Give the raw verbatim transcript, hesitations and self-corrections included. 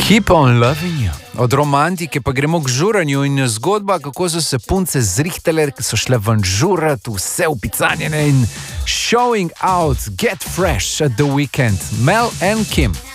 Keep on loving you. Od romantike pa gremo k žuranju in zgodba, kako so se punce zrihtele, ki so šle ven žurat, vse upicanjene in showing out, get fresh at the weekend. Mel and Kim.